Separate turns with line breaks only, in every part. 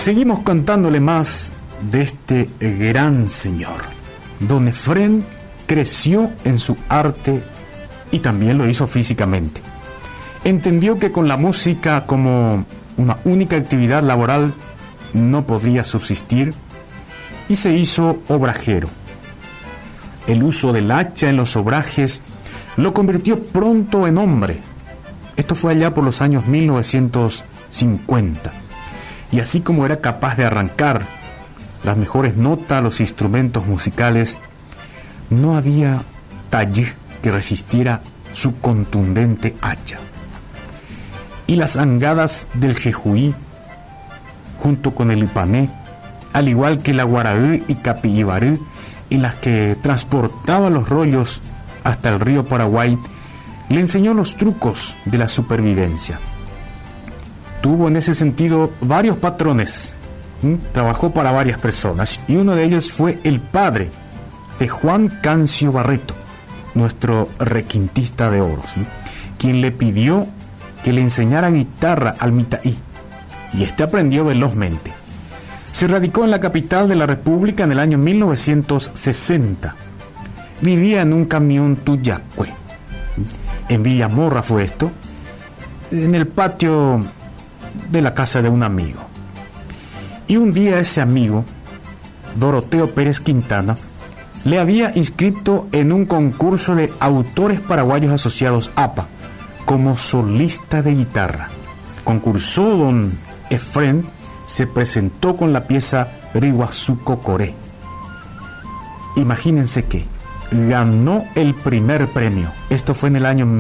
Seguimos cantándole más de este gran señor. Don Efrén creció en su arte y también lo hizo físicamente. Entendió que con la música como una única actividad laboral no podría subsistir y se hizo obrajero. El uso del hacha en los obrajes lo convirtió pronto en hombre. Esto fue allá por los años 1950. Y así como era capaz de arrancar las mejores notas a los instrumentos musicales, no había taller que resistiera su contundente hacha. Y las angadas del jejuí, junto con el ipané, al igual que la guaraú y capibarú, en las que transportaba los rollos hasta el río Paraguay, le enseñó los trucos de la supervivencia. Tuvo en ese sentido varios patrones. Trabajó para varias personas y uno de ellos fue el padre de Juan Cancio Barreto, nuestro requintista de oros, quien le pidió que le enseñara guitarra al Mitaí, y este aprendió velozmente. Se radicó en la capital de la República en el año 1960. Vivía en un camión Tuyacue. En Villamorra fue esto, en el patio de la casa de un amigo. Y un día ese amigo, Doroteo Pérez Quintana, le había inscrito en un concurso de autores paraguayos asociados APA como solista de guitarra. Concursó don Efrén, se presentó con la pieza Riguazuco Coré. Imagínense que ganó el primer premio. Esto fue en el año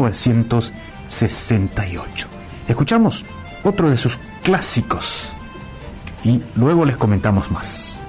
1968. Escuchamos otro de sus clásicos y luego les comentamos más.